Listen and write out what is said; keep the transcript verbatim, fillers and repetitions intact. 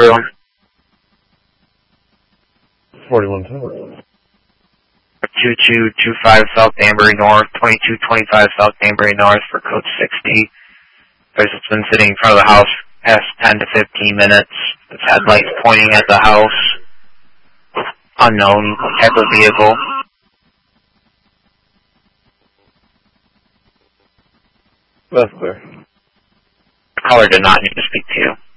forty-one. forty-one ten. two two two five South Danbury North, twenty-two twenty-five South Danbury North for code sixty. There's been sitting in front of the house past ten to fifteen minutes. It's had lights pointing at the house. Unknown type of vehicle. That's clear. The caller did not need to speak to you.